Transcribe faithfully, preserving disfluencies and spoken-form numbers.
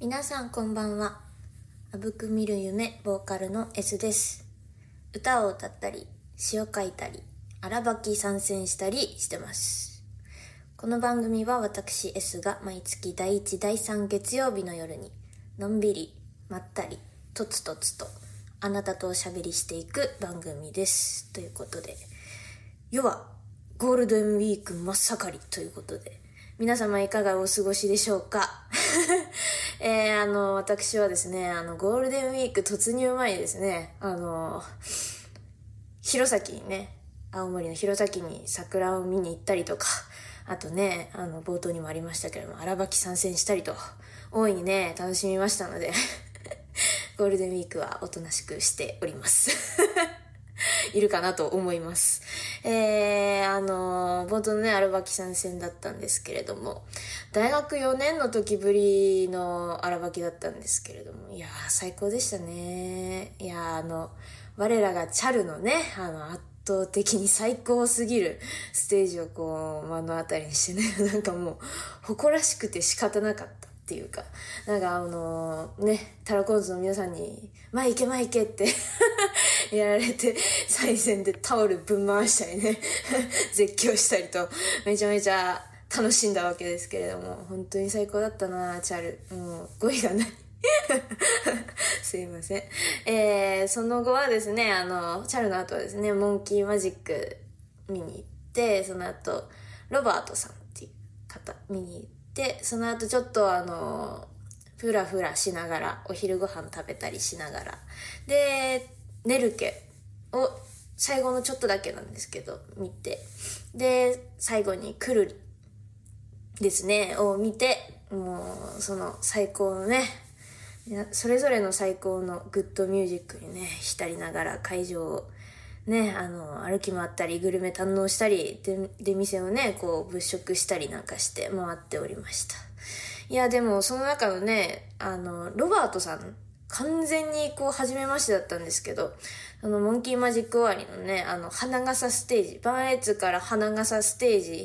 皆さんこんばんは。あぶく見る夢ボーカルの S です。歌を歌ったり詩を書いたり荒ばき参戦したりしてます。この番組は私 S が毎月だいいちだいさん月曜日の夜にのんびりまったりとつとつとあなたとおしゃべりしていく番組です。ということで、世はゴールデンウィーク真っ盛りということで、皆様いかがお過ごしでしょうか。えー、あの、私はですね、あの、ゴールデンウィーク突入前にですね、あの、弘前にね、青森の弘前に桜を見に行ったりとか、あとね、あの、冒頭にもありましたけれども、荒ばき参戦したりと、大いにね、楽しみましたので、ゴールデンウィークはおとなしくしております。いるかなと思います。えー、あの、冒頭のね、荒ばき参戦だったんですけれども、大学よねんの時ぶりの荒ばきだったんですけれども、いやー、最高でしたね。いやー、あの、我らがチャルのね、あの、圧倒的に最高すぎるステージをこう、目の当たりにしてね、なんかもう、誇らしくて仕方なかった。っていうか、なんかあのー、ね、タラコンズの皆さんに、前行け前行けってやられて、最前でタオルぶん回したりね、絶叫したりと、めちゃめちゃ楽しんだわけですけれども、本当に最高だったなチャル。もう、語彙がない。すいません。えー、その後はですね、あの、チャルの後はですね、モンキーマジック見に行って、その後、ロバートさんっていう方見に行って、で、その後ちょっとあの、ふらふらしながら、お昼ご飯食べたりしながら、で、ネルケを最後のちょっとだけなんですけど、見て、で、最後にクルリですね、を見て、もう、その最高のね、それぞれの最高のグッドミュージックにね、浸りながら会場をね、あの、歩き回ったり、グルメ堪能したり、で、出店をね、こう、物色したりなんかして回っておりました。いや、でも、その中のね、あの、ロバートさん、完全にこう、初めましてだったんですけど、あの、モンキーマジック終わりのね、あの、花笠ステージ、バンエツから花笠ステージ